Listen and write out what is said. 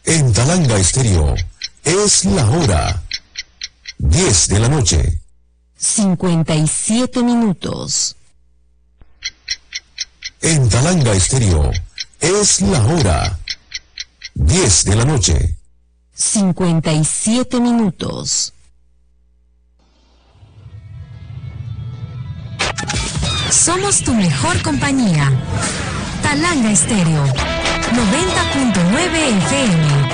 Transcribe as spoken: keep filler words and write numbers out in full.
En Talanga Estéreo es la hora diez de la noche. cincuenta y siete minutos. En Talanga Estéreo es la hora diez de la noche. cincuenta y siete minutos. Somos tu mejor compañía. Talanga Estéreo noventa punto nueve F M.